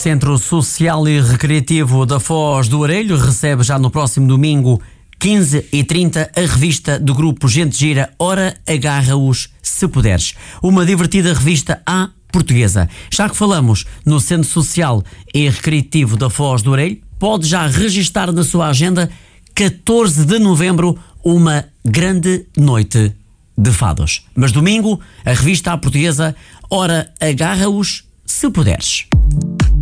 Centro Social e Recreativo da Foz do Arelho recebe já no próximo domingo, 15h30, a revista do grupo Gente Gira, Ora Agarra-os Se Puderes. Uma divertida revista à portuguesa. Já que falamos no Centro Social e Recreativo da Foz do Arelho, pode já registar na sua agenda 14 de novembro uma grande noite de fados. Mas domingo, a revista à portuguesa, Ora Agarra-os Se Puderes.